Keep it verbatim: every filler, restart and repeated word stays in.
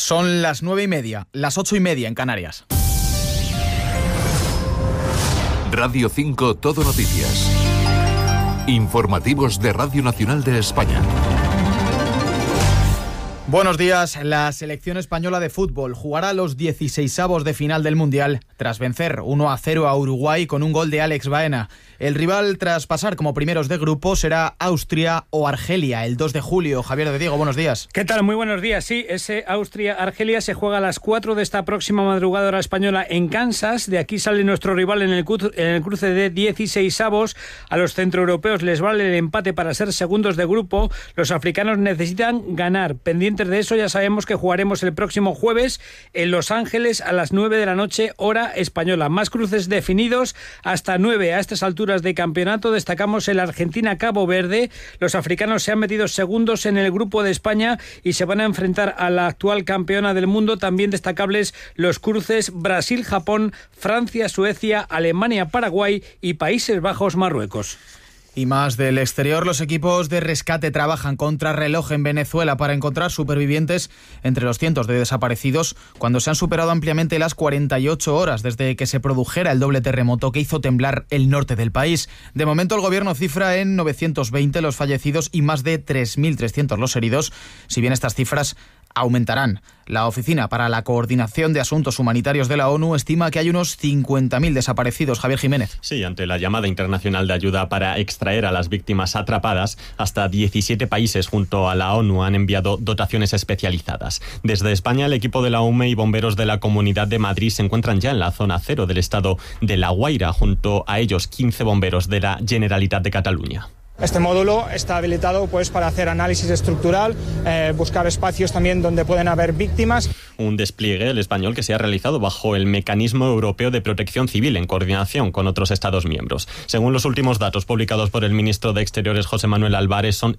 Son las nueve y media, las ocho y media en Canarias. Radio cinco Todo Noticias. Informativos de Radio Nacional de España. Buenos días. La selección española de fútbol jugará los dieciseisavos de final del Mundial tras vencer uno a cero a Uruguay con un gol de Alex Baena. El rival tras pasar como primeros de grupo será Austria o Argelia el dos de julio. Javier de Diego, buenos días. ¿Qué tal? Muy buenos días. Sí, ese Austria-Argelia se juega a las cuatro de esta próxima madrugada hora española en Kansas. De aquí sale nuestro rival en el, cru- en el cruce de dieciseisavos. A los centroeuropeos les vale el empate para ser segundos de grupo. Los africanos necesitan ganar. Pendientes de eso, ya sabemos que jugaremos el próximo jueves en Los Ángeles a las nueve de la noche, hora española. Más cruces definidos hasta nueve a estas alturas de campeonato. Destacamos el Argentina-Cabo Verde. Los africanos se han metido segundos en el grupo de España y se van a enfrentar a la actual campeona del mundo. También destacables los cruces Brasil-Japón, Francia-Suecia, Alemania-Paraguay y Países Bajos-Marruecos. Y más del exterior, los equipos de rescate trabajan contra reloj en Venezuela para encontrar supervivientes entre los cientos de desaparecidos cuando se han superado ampliamente las cuarenta y ocho horas desde que se produjera el doble terremoto que hizo temblar el norte del país. De momento el gobierno cifra en novecientos veinte los fallecidos y más de tres mil trescientos los heridos, si bien estas cifras aumentarán. La Oficina para la Coordinación de Asuntos Humanitarios de la ONU estima que hay unos cincuenta mil desaparecidos. Javier Jiménez. Sí, ante la llamada internacional de ayuda para extraer a las víctimas atrapadas, hasta diecisiete países junto a la ONU han enviado dotaciones especializadas. Desde España, el equipo de la U M E y bomberos de la Comunidad de Madrid se encuentran ya en la zona cero del estado de La Guaira, junto a ellos quince bomberos de la Generalitat de Cataluña. Este módulo está habilitado pues para hacer análisis estructural, eh, buscar espacios también donde pueden haber víctimas. Un despliegue, el español, que se ha realizado bajo el Mecanismo Europeo de Protección Civil en coordinación con otros Estados miembros. Según los últimos datos publicados por el ministro de Exteriores, José Manuel Álvarez, son